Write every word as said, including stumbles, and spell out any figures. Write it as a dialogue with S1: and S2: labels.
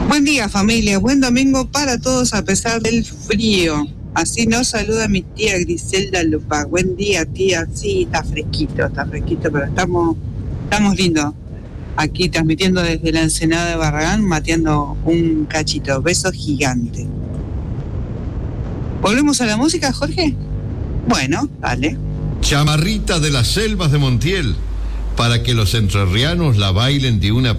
S1: Buen día, familia. Buen domingo para todos a pesar del frío. Así nos saluda mi tía Griselda Lupa. Buen día, tía. Sí, está fresquito, está fresquito, pero estamos, estamos lindos. Aquí transmitiendo desde la Ensenada de Barragán, mateando un cachito. Beso gigante. ¿Volvemos a la música, Jorge? Bueno, dale.
S2: Chamarrita de las selvas de Montiel, para que los entrerrianos la bailen de una